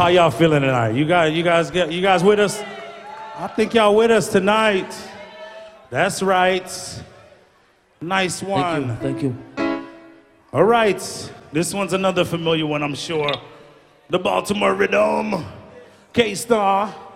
y'all feeling tonight? You guys with us? I think y'all with us tonight. That's right. Nice one. Thank you. All right. This one's another familiar one, I'm sure. The Baltimore Rhythm. K-Star.